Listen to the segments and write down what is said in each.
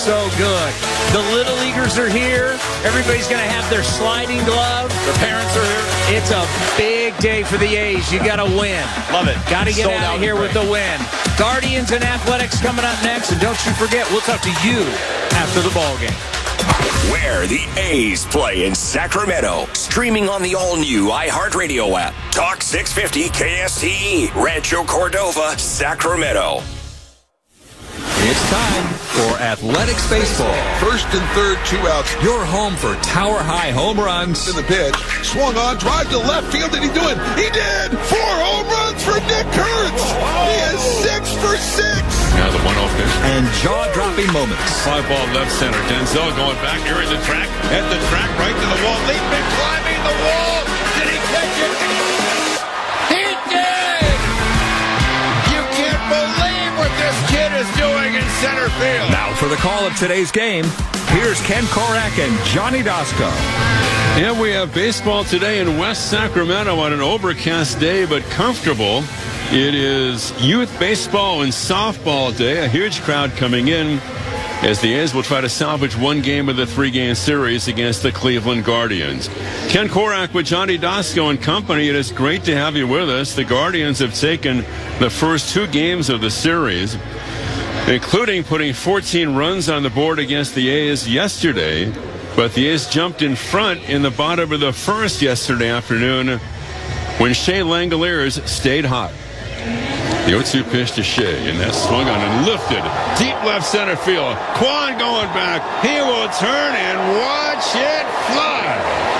So good. The Little Leaguers are here. Everybody's going to have their sliding glove. Their parents are here. It's a big day for the A's. You got to win. Love it. Got to get out of here with the win. Guardians and Athletics coming up next. And don't you forget, we'll talk to you after the ball game. Where the A's play in Sacramento. Streaming on the all-new iHeartRadio app. Talk 650 KSTE. Rancho Cordova, Sacramento. It's time for Athletics Baseball. First and third, 2 outs. Your home for tower-high home runs. In the pitch, swung on, drive to left field. Did he do it? He did! 4 home runs for Nick Kurtz. He is 6 for 6. Now the 1-0 pitch. And jaw-dropping moments. Fly ball left center. Denzel going back here at the track. At the track, right to the wall. Leaping, climbing the wall. Did he catch it? He did! You can't believe what this kid is doing in center field. Now for the call of today's game, here's Ken Korak and Johnny Dasco. Yeah, we have baseball today in West Sacramento on an overcast day, but comfortable. It is youth baseball and softball day. A huge crowd coming in as the A's will try to salvage one game of the 3-game series against the Cleveland Guardians. Ken Korak with Johnny Dasco and company. It is great to have you with us. The Guardians have taken the first 2 games of the series, including putting 14 runs on the board against the A's yesterday. But the A's jumped in front in the bottom of the first yesterday afternoon when Shea Langoliers stayed hot. The 0-2 pitch to Shea, and that swung on and lifted. Deep left center field. Kwan going back. He will turn and watch it fly.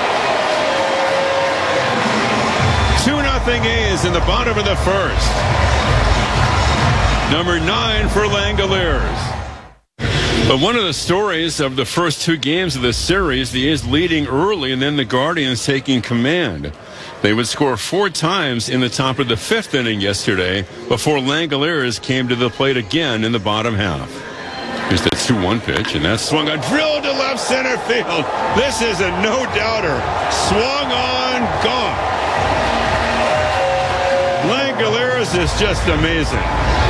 2-0 A's in the bottom of the first. Number 9 for Langoliers. But one of the stories of the first 2 games of the series, the A's leading early and then the Guardians taking command. They would score 4 times in the top of the 5th inning yesterday before Langoliers came to the plate again in the bottom half. Here's the 2-1 pitch, and that swung on, drilled to left center field. This is a no-doubter. Swung on, gone. Langoliers is just amazing.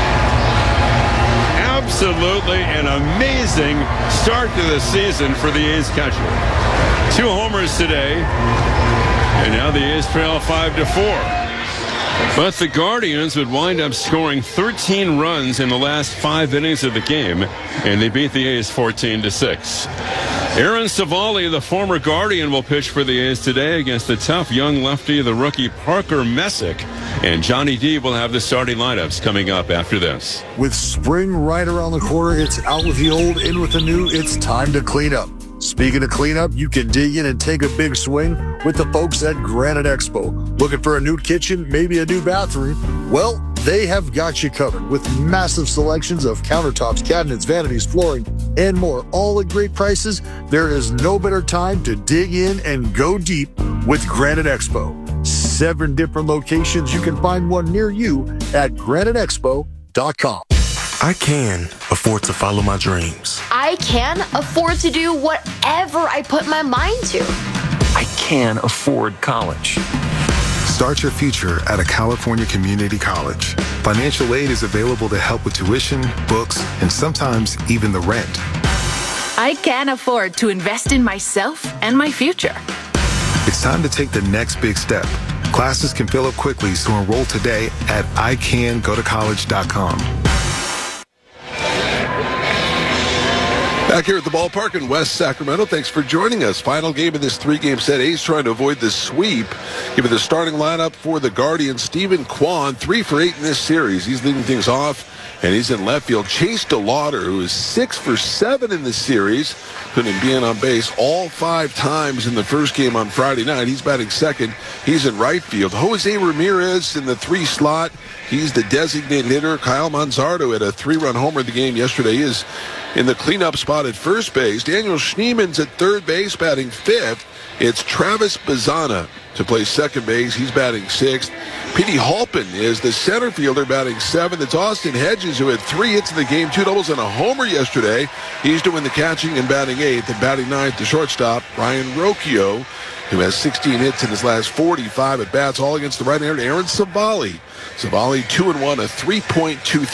Absolutely an amazing start to the season for the A's catcher. 2 homers today. And now the A's trail 5-4. But the Guardians would wind up scoring 13 runs in the last 5 innings of the game, and they beat the A's 14-6. Aaron Civale, the former Guardian, will pitch for the A's today against the tough young lefty, the rookie Parker Messick. And Johnny D will have the starting lineups coming up after this. With spring right around the corner, it's out with the old, in with the new. It's time to clean up. Speaking of cleanup, you can dig in and take a big swing with the folks at Granite Expo. Looking for a new kitchen, maybe a new bathroom? Well, they have got you covered with massive selections of countertops, cabinets, vanities, flooring, and more, all at great prices. There is no better time to dig in and go deep with Granite Expo. 7 different locations. You can find one near you at graniteexpo.com. I can afford to follow my dreams. I can afford to do whatever I put my mind to. I can afford college. Start your future at a California community college. Financial aid is available to help with tuition, books, and sometimes even the rent. I can afford to invest in myself and my future. It's time to take the next big step. Classes can fill up quickly, so enroll today at icangotocollege.com. Back here at the ballpark in West Sacramento. Thanks for joining us. Final game of this 3-game set. A's trying to avoid the sweep. Give it the starting lineup for the Guardians. Stephen Kwan, 3 for 8 in this series. He's leading things off, and he's in left field. Chase DeLauder, who is 6 for 7 in this series, couldn't be on base all 5 times in the first game on Friday night. He's batting second. He's in right field. Jose Ramirez in the 3 slot. He's the designated hitter. Kyle Manzardo had a 3-run homer in the game yesterday. He is in the cleanup spot at first base. Daniel Schneeman's at third base, batting 5th. It's Travis Bazana to play second base. He's batting 6th. Petey Halpin is the center fielder, batting 7th. It's Austin Hedges, who had 3 hits in the game, 2 doubles and a homer yesterday. He's doing the catching and batting 8th. And batting 9th, the shortstop, Ryan Rocchio, who has 16 hits in his last 45 at bats, all against the right-hander Aaron Civale. Civale 2-1, a 3.23